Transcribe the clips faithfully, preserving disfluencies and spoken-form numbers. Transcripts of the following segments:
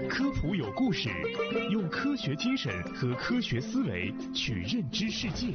科普有故事，用科学精神和科学思维去认知世界。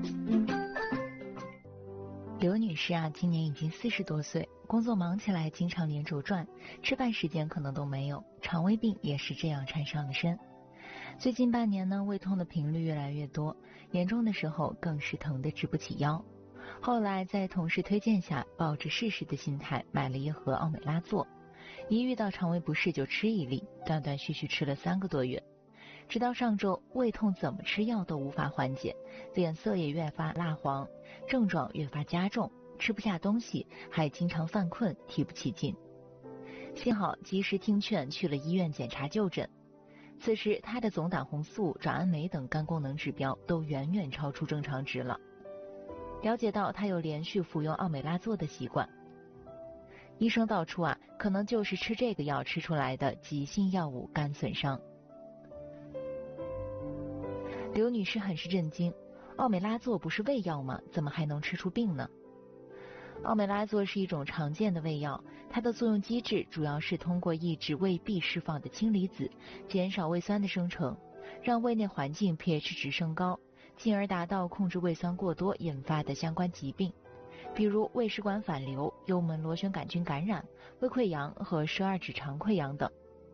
刘女士啊，今年已经四十多岁，工作忙起来经常连轴转，吃饭时间可能都没有，肠胃病也是这样缠上了身。最近半年呢，胃痛的频率越来越多，严重的时候更是疼得直不起腰。后来在同事推荐下，抱着试试的心态买了一盒奥美拉唑，一遇到肠胃不适就吃一粒，断断续续吃了三个多月，直到上周胃痛怎么吃药都无法缓解，脸色也越发蜡黄，症状越发加重，吃不下东西，还经常犯困，提不起劲。幸好及时听劝，去了医院检查就诊。此时他的总胆红素、转氨酶等肝功能指标都远远超出正常值了。了解到他有连续服用奥美拉唑的习惯，医生道出啊，可能就是吃这个药吃出来的急性药物肝损伤。刘女士很是震惊，奥美拉唑不是胃药吗？怎么还能吃出病呢？奥美拉唑是一种常见的胃药，它的作用机制主要是通过抑制胃壁释放的氢离子，减少胃酸的生成，让胃内环境 pH 值升高，进而达到控制胃酸过多引发的相关疾病，比如胃食管反流、幽门螺旋杆菌感染、胃溃疡和十二指肠溃疡等。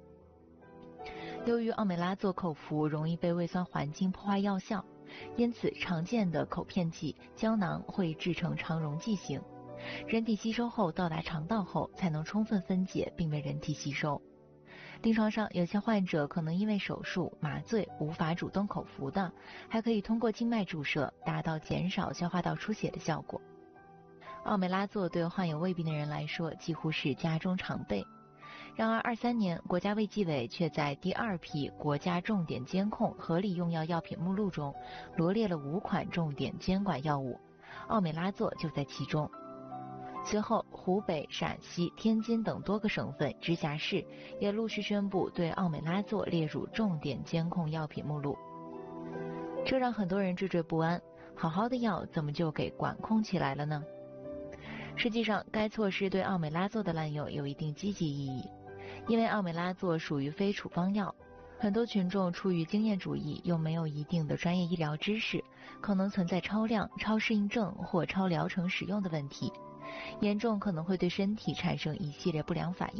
由于奥美拉唑口服容易被胃酸环境破坏药效，因此常见的口片剂、胶囊会制成肠溶剂型，人体吸收后到达肠道后才能充分分解并被人体吸收。临床上有些患者可能因为手术、麻醉无法主动口服的，还可以通过静脉注射达到减少消化道出血的效果。奥美拉唑对患有胃病的人来说几乎是家中常备。然而二三年国家卫计委却在第二批国家重点监控合理用药药品目录中罗列了五款重点监管药物，奥美拉唑就在其中。随后湖北、陕西、天津等多个省份、直辖市也陆续宣布对奥美拉唑列入重点监控药品目录，这让很多人惴惴不安，好好的药怎么就给管控起来了呢？实际上该措施对奥美拉唑的滥用有一定积极意义，因为奥美拉唑属于非处方药，很多群众出于经验主义又没有一定的专业医疗知识，可能存在超量、超适应症或超疗程使用的问题，严重可能会对身体产生一系列不良反应。